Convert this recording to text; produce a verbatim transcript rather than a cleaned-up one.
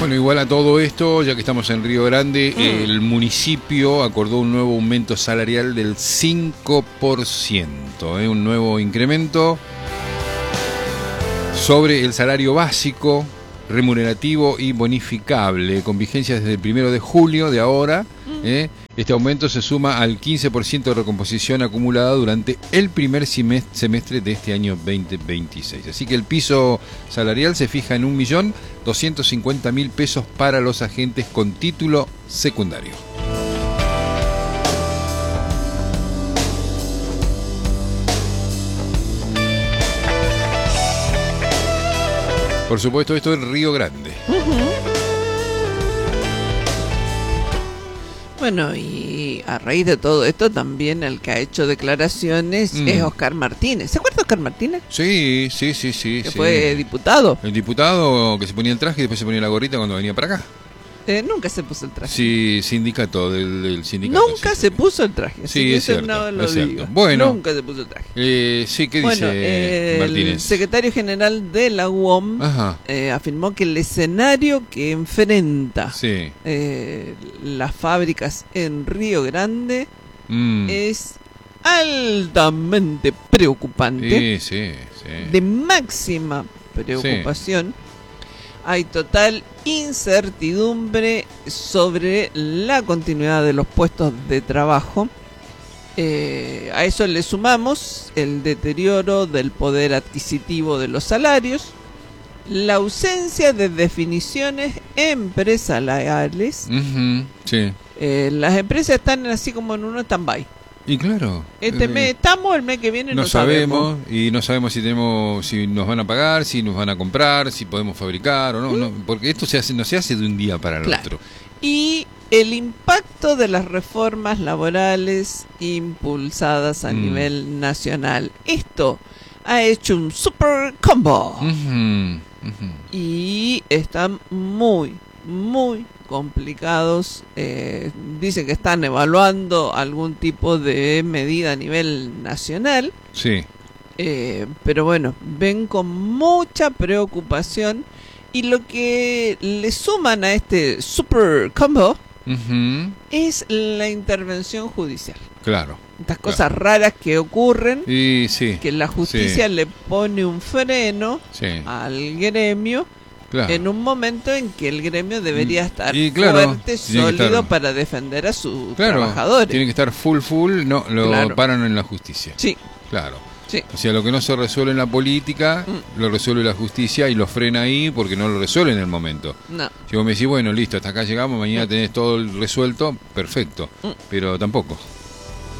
Bueno, igual a todo esto, ya que estamos en Río Grande, mm. el municipio acordó un nuevo aumento salarial del cinco por ciento, ¿eh? Un nuevo incremento sobre el salario básico, remunerativo y bonificable, con vigencia desde el primero de julio de ahora. ¿eh? Este aumento se suma al quince por ciento de recomposición acumulada durante el primer semestre de este año veinte veintiséis. Así que el piso salarial se fija en un millón doscientos cincuenta mil pesos para los agentes con título secundario. Por supuesto, esto es Río Grande. Uh-huh. Bueno, y a raíz de todo esto también el que ha hecho declaraciones mm. es Oscar Martínez. ¿Se acuerda de Oscar Martínez? Sí, sí, sí, sí. Que sí. fue diputado. El diputado que se ponía el traje y después se ponía la gorrita cuando venía para acá. Eh, nunca se puso el traje. Sí, sindicato del, del sindicato. Nunca sí, se sí. puso el traje. Sí, es cierto, no lo es cierto. digo. Bueno, nunca se puso el traje. Eh, sí, ¿qué bueno, dice eh, Martínez? El secretario general de la U O M eh, afirmó que el escenario que enfrenta sí. eh, las fábricas en Río Grande mm. es altamente preocupante. Sí, sí, sí. De máxima preocupación. Sí. Hay total incertidumbre sobre la continuidad de los puestos de trabajo. Eh, a eso le sumamos el deterioro del poder adquisitivo de los salarios, la ausencia de definiciones empresariales. Uh-huh, sí. Eh, las empresas están así como en un stand-by. Y claro, este mes estamos, el mes que viene no, no sabemos. sabemos y no sabemos si tenemos, si nos van a pagar, si nos van a comprar, si podemos fabricar o no, ¿Mm? no porque esto se hace, no se hace de un día para el claro. otro. Y el impacto de las reformas laborales impulsadas a mm. nivel nacional. Esto ha hecho un super combo uh-huh, uh-huh. y están muy, muy complicados. Eh, dicen que están evaluando algún tipo de medida a nivel nacional. Sí. Eh, pero bueno, ven con mucha preocupación y lo que le suman a este super combo uh-huh. es la intervención judicial. Claro. Estas cosas claro. raras que ocurren, y, sí, que la justicia sí. le pone un freno sí. al gremio. Claro. En un momento en que el gremio debería estar y, claro, fuerte, sólido estar, para defender a sus claro, trabajadores. Tiene que estar full, full, no, lo claro. paran en la justicia. Sí. Claro. Sí. O sea, lo que no se resuelve en la política, mm. lo resuelve la justicia y lo frena ahí porque no lo resuelve en el momento. No. Si vos me decís, bueno, listo, hasta acá llegamos, mañana mm. tenés todo resuelto, perfecto. Mm. Pero tampoco.